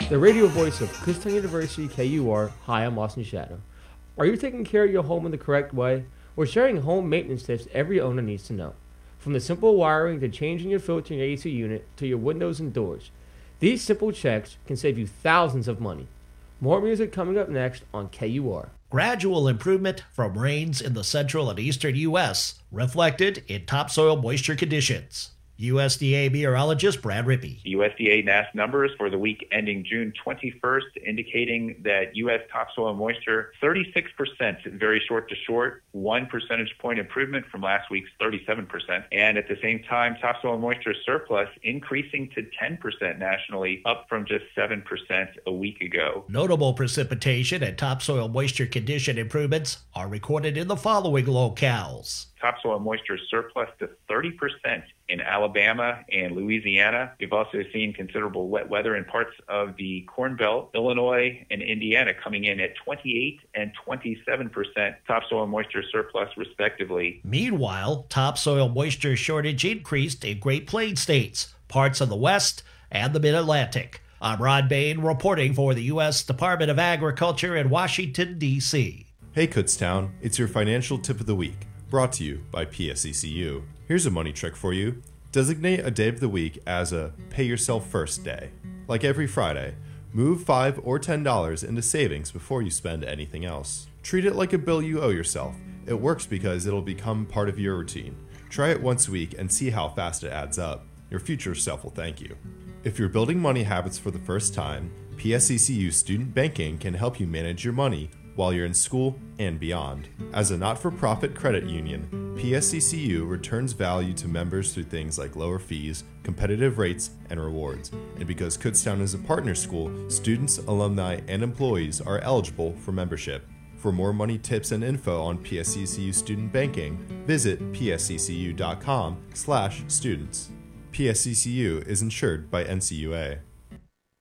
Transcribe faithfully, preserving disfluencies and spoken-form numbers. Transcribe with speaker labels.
Speaker 1: the radio voice of Kutztown University K U R. Hi, I'm Austin Shadow. Are you taking care of your home in the correct way? We're sharing home maintenance tips every owner needs to know. From the simple wiring to changing your filter in your A C unit to your windows and doors. These simple checks can save you thousands of money. More music coming up next on K U R.
Speaker 2: Gradual improvement from rains in the central and eastern U S reflected in topsoil moisture conditions. U S D A meteorologist Brad Rippey.
Speaker 3: U S D A N A S numbers for the week ending June twenty-first indicating that U S topsoil moisture thirty-six percent, very short to short, one percentage point improvement from last week's thirty-seven percent. And at the same time, topsoil moisture surplus increasing to ten percent nationally, up from just seven percent a week ago.
Speaker 2: Notable precipitation and topsoil moisture condition improvements are recorded in the following locales.
Speaker 3: Topsoil moisture surplus to thirty percent in Alabama and Louisiana. We've also seen considerable wet weather in parts of the Corn Belt, Illinois, and Indiana coming in at twenty-eight and twenty-seven percent topsoil moisture surplus, respectively.
Speaker 2: Meanwhile, topsoil moisture shortage increased in Great Plains states, parts of the West, and the Mid-Atlantic. I'm Rod Bain reporting for the U S Department of Agriculture in Washington, D C
Speaker 4: Hey Kutztown, it's your financial tip of the week. Brought to you by P S E C U. Here's a money trick for you. Designate a day of the week as a pay yourself first day. Like every Friday, move five dollars or ten dollars into savings before you spend anything else. Treat it like a bill you owe yourself. It works because it'll become part of your routine. Try it once a week and see how fast it adds up. Your future self will thank you. If you're building money habits for the first time, P S E C U Student Banking can help you manage your money while you're in school and beyond. As a not-for-profit credit union, P S E C U returns value to members through things like lower fees, competitive rates, and rewards. And because Kutztown is a partner school, students, alumni, and employees are eligible for membership. For more money tips and info on P S E C U student banking, visit p s e c u dot com slash students. P S E C U is insured by N C U A.